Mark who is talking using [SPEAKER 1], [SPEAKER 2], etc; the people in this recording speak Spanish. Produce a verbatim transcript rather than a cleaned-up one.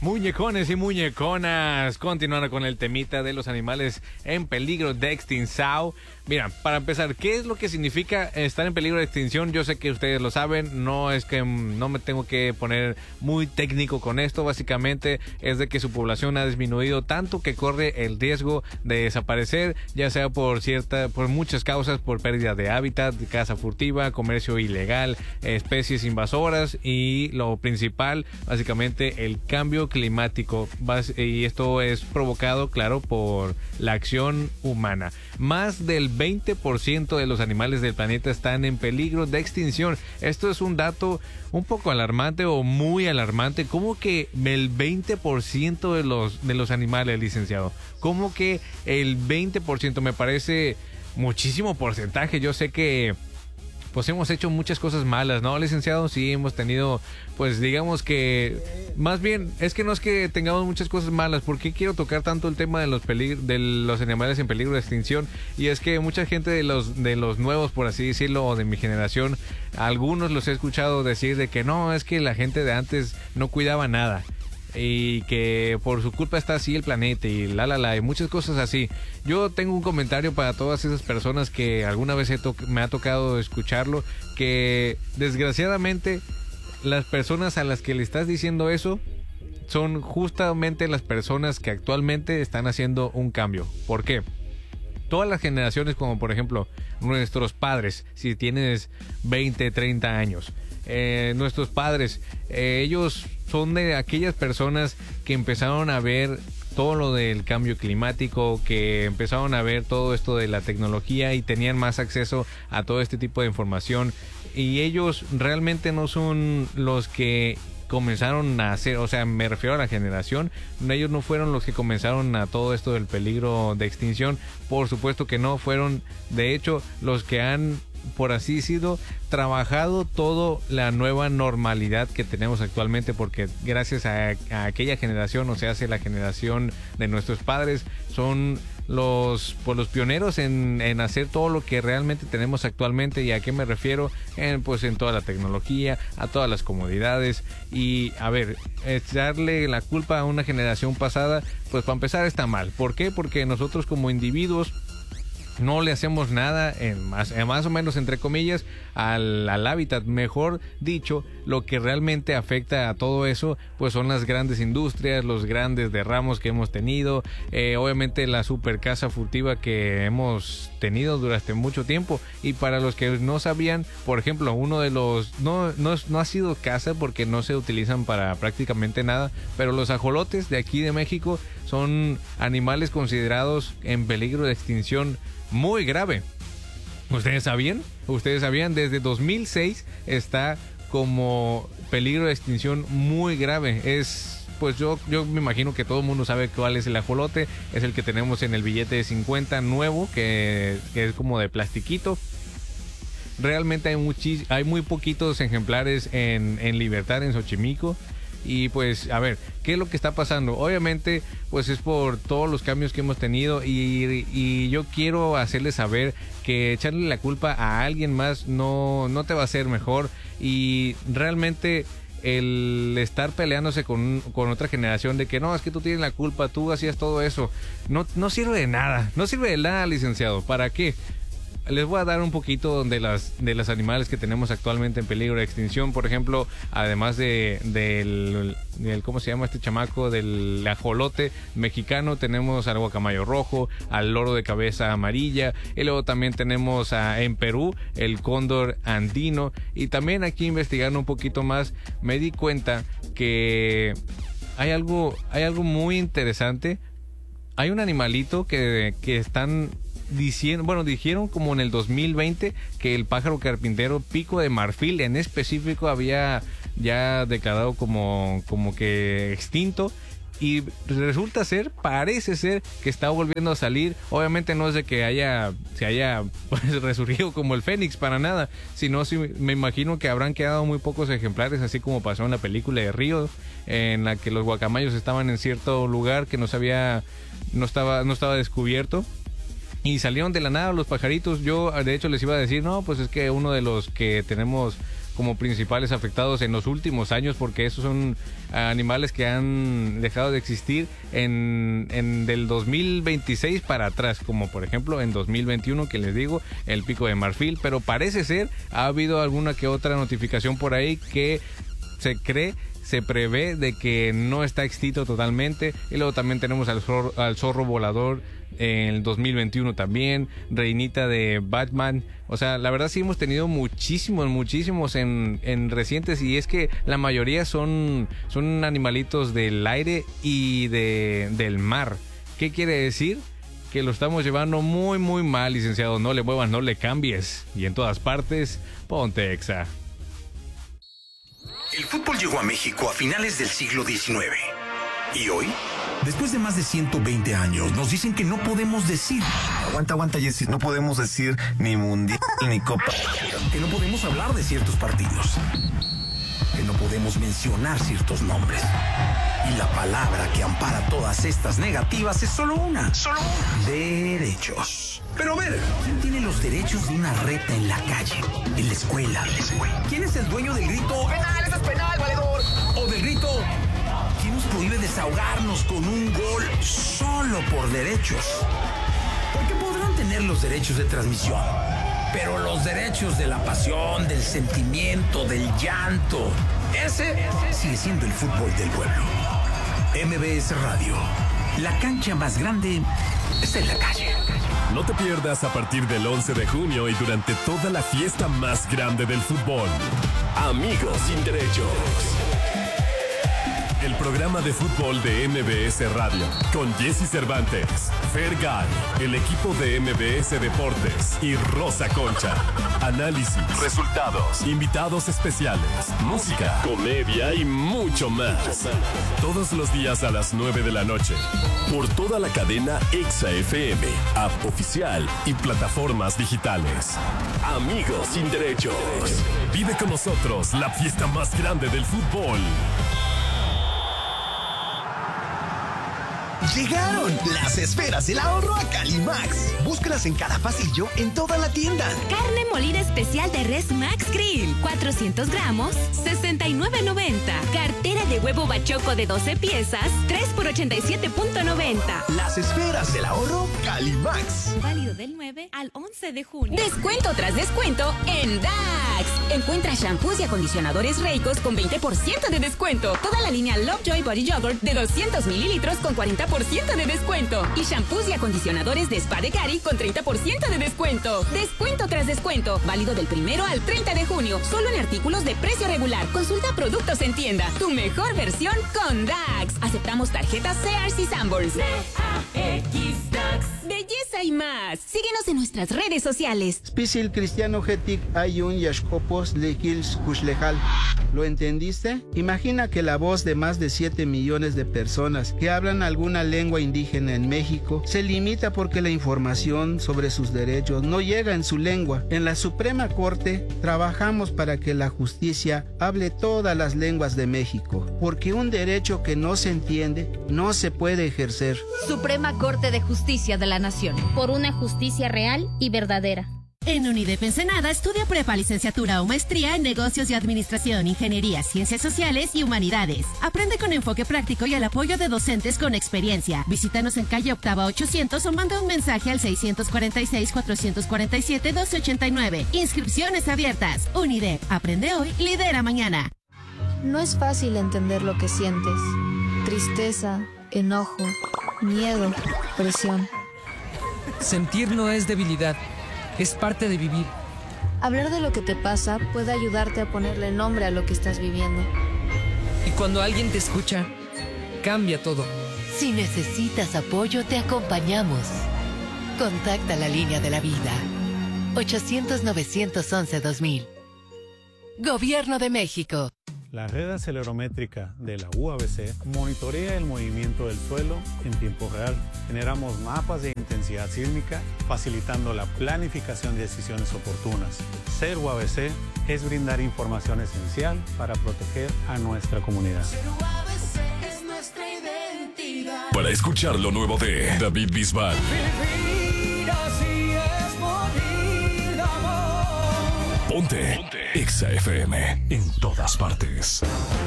[SPEAKER 1] Muñecones y muñeconas, continuando con el temita de los animales en peligro de extinción. Mira, para empezar, ¿qué es lo que significa estar en peligro de extinción? Yo sé que ustedes lo saben, no es que no me tengo que poner muy técnico con esto. Básicamente es de que su población ha disminuido tanto que corre el riesgo de desaparecer, ya sea por cierta, por muchas causas, por pérdida de hábitat, de caza furtiva, comercio ilegal, especies invasoras y lo principal, básicamente el cambio climático, y esto es provocado, claro, por la acción humana. Más del veinte por ciento de los animales del planeta están en peligro de extinción. Esto es un dato un poco alarmante o muy alarmante. ¿Cómo que el veinte por ciento de los, de los animales, licenciado? ¿Cómo que el veinte por ciento? Me parece muchísimo porcentaje. Yo sé que pues hemos hecho muchas cosas malas, ¿no, licenciado? Sí, hemos tenido, pues digamos que, más bien, es que no es que tengamos muchas cosas malas. ¿Por qué quiero tocar tanto el tema de los peligr- de los animales en peligro de extinción? Y es que mucha gente de los, de los nuevos, por así decirlo, o de mi generación, algunos los he escuchado decir de que no, es que la gente de antes no cuidaba nada y que por su culpa está así el planeta y la la la y muchas cosas así. Yo tengo un comentario para todas esas personas que alguna vez he to- me ha tocado escucharlo, que desgraciadamente las personas a las que le estás diciendo eso son justamente las personas que actualmente están haciendo un cambio. ¿Por qué? Todas las generaciones, como por ejemplo nuestros padres, si tienes veinte, treinta años, eh, nuestros padres, eh, ellos son de aquellas personas que empezaron a ver todo lo del cambio climático, que empezaron a ver todo esto de la tecnología y tenían más acceso a todo este tipo de información, y ellos realmente no son los que comenzaron a hacer, o sea, me refiero a la generación, ellos no fueron los que comenzaron a todo esto del peligro de extinción, por supuesto que no, fueron de hecho los que han, por así decirlo, trabajado toda la nueva normalidad que tenemos actualmente, porque gracias a, a aquella generación, o sea, hace la generación de nuestros padres, son los, pues, los pioneros en, en hacer todo lo que realmente tenemos actualmente. ¿Y a qué me refiero? En, pues en toda la tecnología, a todas las comodidades. Y a ver, echarle la culpa a una generación pasada, pues para empezar está mal. ¿Por qué? Porque nosotros como individuos no le hacemos nada, en más, en más o menos entre comillas, al, al hábitat. Mejor dicho, lo que realmente afecta a todo eso, pues son las grandes industrias, los grandes derramos que hemos tenido, eh, obviamente la super caza furtiva que hemos tenido durante mucho tiempo. Y para los que no sabían, por ejemplo, uno de los, no, no, no ha sido caza porque no se utilizan para prácticamente nada, pero los ajolotes de aquí de México son animales considerados en peligro de extinción muy grave. ¿Ustedes sabían? ¿Ustedes sabían? Desde dos mil seis está como peligro de extinción muy grave. Es, pues yo, yo me imagino que todo el mundo sabe cuál es el ajolote. Es el que tenemos en el billete de cincuenta nuevo, que, que es como de plastiquito. Realmente hay, muchis, hay muy poquitos ejemplares en, en libertad en Xochimilco. Y pues, a ver, ¿qué es lo que está pasando? Obviamente, pues es por todos los cambios que hemos tenido, y, y yo quiero hacerles saber que echarle la culpa a alguien más no, no te va a hacer mejor. Y realmente el estar peleándose con, con otra generación de que no, es que tú tienes la culpa, tú hacías todo eso, no, no sirve de nada, no sirve de nada, licenciado. ¿Para qué? Les voy a dar un poquito de las de los animales que tenemos actualmente en peligro de extinción. Por ejemplo, además de del, del ¿cómo se llama este chamaco? Del ajolote mexicano, tenemos al guacamayo rojo, al loro de cabeza amarilla, y luego también tenemos a, en Perú, el cóndor andino. Y también aquí, investigando un poquito más, me di cuenta que hay algo, hay algo muy interesante. Hay un animalito que, que están diciendo, bueno, dijeron como en el dos mil veinte que el pájaro carpintero pico de marfil en específico había ya declarado como, como que extinto. Y resulta ser, parece ser que está volviendo a salir. Obviamente no es de que haya se haya pues, resurgido como el Fénix, para nada, sino si, me imagino que habrán quedado muy pocos ejemplares, así como pasó en la película de Río, en la que los guacamayos estaban en cierto lugar que no sabía, no estaba, no estaba descubierto. Y salieron de la nada los pajaritos. Yo de hecho les iba a decir, no, pues es que uno de los que tenemos como principales afectados en los últimos años, porque esos son animales que han dejado de existir en, en del dos mil veintiséis para atrás, como por ejemplo en dos mil veintiuno, que les digo, el pico de marfil, pero parece ser, ha habido alguna que otra notificación por ahí que se cree, se prevé de que no está extinto totalmente. Y luego también tenemos al zorro, al zorro volador en el dos mil veintiuno también, reinita de Batman. O sea, la verdad sí hemos tenido muchísimos, muchísimos en, en recientes, y es que la mayoría son, son animalitos del aire y de, del mar. ¿Qué quiere decir? Que lo estamos llevando muy, muy mal, licenciado. No le muevas, no le cambies. Y en todas partes, ponte Exa.
[SPEAKER 2] El fútbol llegó a México a finales del siglo diecinueve. ¿Y hoy? Después de más de ciento veinte años, nos dicen que no podemos decir...
[SPEAKER 3] Aguanta, aguanta, Jessy. No podemos decir ni mundial ni copa.
[SPEAKER 2] Que no podemos hablar de ciertos partidos. Que no podemos mencionar ciertos nombres. Y la palabra que ampara todas estas negativas es solo una. Solo una. Derechos. Pero a ver, ¿quién tiene los derechos de una reta en la calle, en la escuela? En la escuela. ¿Quién es el dueño del grito "penal, eso es penal, valedor"? O del grito ¿quién nos prohíbe desahogarnos con un gol solo por derechos? Porque podrán tener los derechos de transmisión, pero los derechos de la pasión, del sentimiento, del llanto, ese sigue siendo el fútbol del pueblo. M B S Radio, la cancha más grande está en la calle.
[SPEAKER 4] No te pierdas a partir del once de junio y durante toda la fiesta más grande del fútbol. Amigos sin derechos. El programa de fútbol de M B S Radio, con Jessy Cervantes, Fergay, el equipo de M B S Deportes y Rosa Concha. Análisis, resultados, invitados especiales, música, comedia y mucho más. Todos los días a las nueve de la noche, por toda la cadena Exa F M, app oficial y plataformas digitales. Amigos sin derechos. Vive con nosotros la fiesta más grande del fútbol.
[SPEAKER 5] Llegaron las esferas del ahorro a Calimax. Búscalas en cada pasillo en toda la tienda.
[SPEAKER 6] Carne molida especial de res Max Grill, cuatrocientos gramos, sesenta y nueve noventa. Cartera de huevo bachoco de doce piezas, tres por ochenta y siete noventa.
[SPEAKER 5] Las esferas del ahorro Calimax.
[SPEAKER 6] Válido del nueve al once de junio. Descuento tras descuento en Dax. Encuentra shampoos y acondicionadores Reicos con veinte por ciento de descuento. Toda la línea Lovejoy Body Yogurt de doscientos mililitros con cuarenta por ciento de descuento. Y shampoos y acondicionadores de Spa de Cari con treinta por ciento de descuento. Descuento tras descuento. Válido del primero al treinta de junio. Solo en artículos de precio regular. Consulta productos en tienda. Tu mejor versión con Dax. Aceptamos tarjetas Sears y Sanborns. D A X Dax. Belleza y más. Síguenos en nuestras redes sociales.
[SPEAKER 7] Spisil Cristiano Getic Ayun Yashkopos Lekils Kushlejal. ¿Lo entendiste? Imagina que la voz de más de siete millones de personas que hablan alguna lengua indígena en México se limita porque la información sobre sus derechos no llega en su lengua. En la Suprema Corte trabajamos para que la justicia hable todas las lenguas de México, porque un derecho que no se entiende no se puede ejercer.
[SPEAKER 8] Suprema Corte de Justicia de la Nación. Por una justicia real y verdadera.
[SPEAKER 9] En UNIDEP Ensenada estudia prepa, licenciatura o maestría en negocios y administración, ingeniería, ciencias sociales y humanidades. Aprende con enfoque práctico y el apoyo de docentes con experiencia. Visítanos en calle Octava ochocientos o manda un mensaje al seiscientos cuarenta y seis, cuatrocientos cuarenta y siete, doce ochenta y nueve. Inscripciones abiertas. UNIDEP. Aprende hoy, lidera mañana.
[SPEAKER 10] No es fácil entender lo que sientes. Tristeza, enojo, miedo, presión.
[SPEAKER 11] Sentir no es debilidad. Es parte de vivir.
[SPEAKER 10] Hablar de lo que te pasa puede ayudarte a ponerle nombre a lo que estás viviendo.
[SPEAKER 11] Y cuando alguien te escucha, cambia todo.
[SPEAKER 12] Si necesitas apoyo, te acompañamos. Contacta la línea de la vida. ochocientos, novecientos once, dos mil. Gobierno de México.
[SPEAKER 13] La red acelerométrica de la U A B C monitorea el movimiento del suelo en tiempo real. Generamos mapas de intensidad sísmica, facilitando la planificación de decisiones oportunas. Ser U A B C es brindar información esencial para proteger a nuestra comunidad.
[SPEAKER 14] Ser U A B C es nuestra identidad.
[SPEAKER 4] Para escuchar lo nuevo de David Bisbal.
[SPEAKER 14] Vivir así es morir de amor.
[SPEAKER 4] Ponte. Ponte. Exa F M, en todas partes.